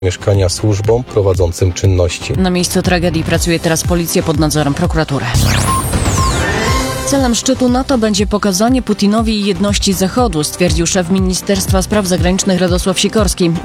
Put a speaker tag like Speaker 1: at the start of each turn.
Speaker 1: mieszkania służbom prowadzącym czynności.
Speaker 2: Na miejscu tragedii pracuje teraz policja pod nadzorem prokuratury. Celem szczytu NATO będzie pokazanie Putinowi jedności Zachodu, stwierdził szef Ministerstwa Spraw Zagranicznych Radosław Sikorski.